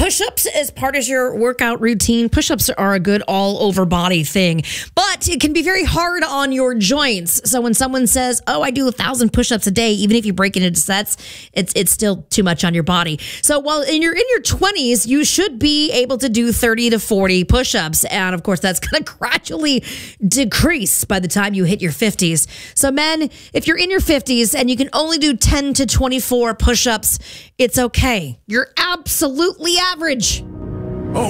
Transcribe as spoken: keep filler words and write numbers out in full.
push-ups as part of your workout routine. Push-ups are a good all-over body thing, but it can be very hard on your joints. So when someone says, oh, I do a thousand push-ups a day, even if you break it into sets, it's it's still too much on your body. So while in your in your twenties, you should be able to do thirty to forty push-ups. And of course, that's going to gradually decrease by the time you hit your fifties. So men, if you're in your fifties and you can only do ten to twenty-four push-ups, it's okay. You're absolutely average.